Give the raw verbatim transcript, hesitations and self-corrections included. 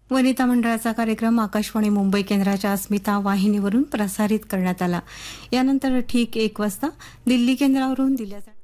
वनिता मंडळाचा कार्यक्रम आकाशवाणी मुंबई केंद्राच्या अस्मिता वाहिनीवरून प्रसारित करण्यात आला. यानंतर ठीक एक वाजता दिल्ली केंद्रावरून दिल्या